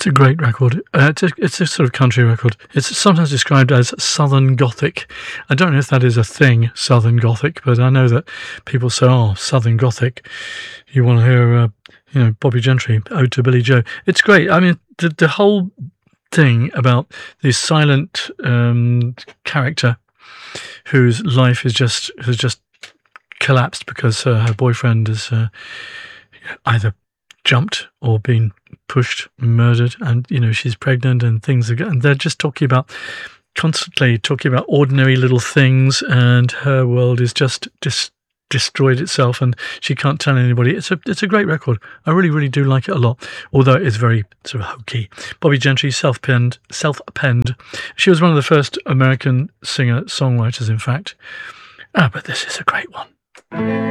It's a great record. It's a sort of country record. It's sometimes described as Southern Gothic. I don't know if that is a thing, Southern Gothic, but I know that people say, "Oh, Southern Gothic." You want to hear, Bobby Gentry, "Ode to Billy Joe." It's great. I mean, the whole thing about this silent character whose life has just collapsed because her boyfriend has either jumped or been pushed, murdered, and she's pregnant and things are, and they're just constantly talking about ordinary little things, and her world is just destroyed itself, and she can't tell anybody. It's a great record. I really, really do like it a lot, although it is very sort of hokey. Bobby Gentry, self-penned. She was one of the first American singer-songwriters, in fact. But this is a great one.